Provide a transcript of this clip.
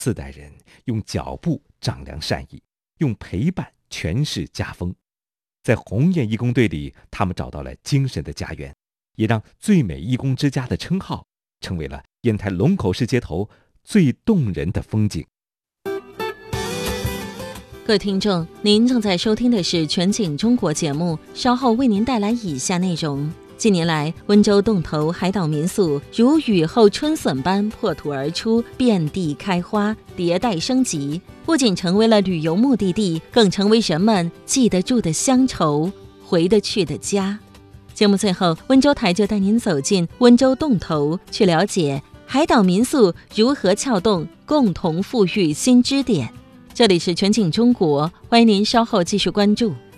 4代人用脚步丈量善意，用陪伴诠释家风。在鸿雁义工队里，他们找到了精神的家园，也让最美义工之家的称号成为了烟台龙口市街头最动人的风景。 各位听众，您正在收听的是全景中国节目，稍后为您带来以下内容。近年来，温州洞头海岛民宿如雨后春笋般破土而出，遍地开花，迭代升级，不仅成为了旅游目的地，更成为人们记得住的乡愁，回得去的家。节目最后，温州台就带您走进温州洞头，去了解海岛民宿如何撬动共同富裕新支点。这里是全景中国，欢迎您稍后继续关注。